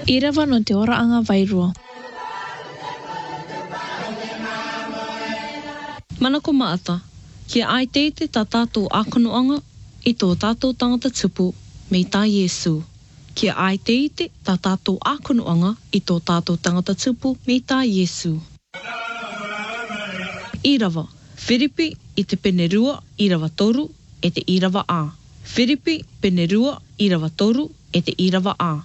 I rawa no te oraanga wairua. Mana ko maata, kia ai teite tā tātou ākonoanga i tō tātou tangata tupu me tā Iesu. Kia ai teite tā tātou ākonoanga i tō tātou tangata tupu me tā Iesu. I rawa, whiripi i te pene rua i rawa toru e te i rawa ā. Whiripi pene rua i rawa toru e te i rawa ā.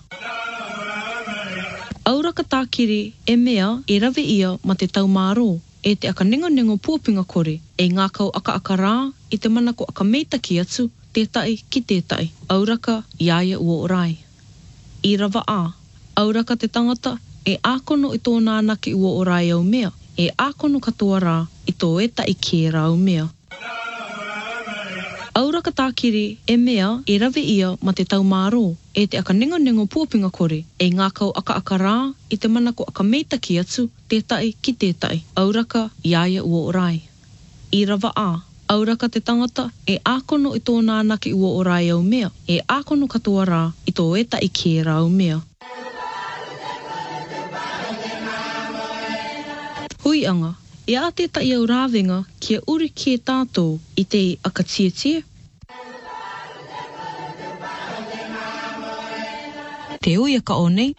Auraka tākiri e mea e rawe ia ma te taumāro e te aka nengo puapinga kore e ngā kau aka rā i te mana ko aka meitaki atu tētai ki tētai. Auraka iaia ua orai. I rawa ā, auraka te tangata e ākono i tōna anaki ua orai au mea e ākono katoa rā i tō eta i kē rau mea. Auraka tākiri e mea e rawe ia ma te taumāro e te aka nengo puapinga kore e ngā kau aka rā i te mana ko aka meitaki atu tētai ki tētai. Auraka iaia ua orai. I rawa ā, auraka te tangata e ākono i tōna anaki ua orai au mea e ākono katoa rā i tō eta i kē rau mea. Hui anga, e a tētai au rāwenga kia uri ki e tātou i te aka tie. Te uia ka o nei.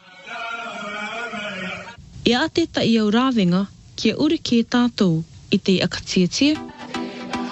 E a tētai au rāwenga kia uri ki e tātou i te aka tie.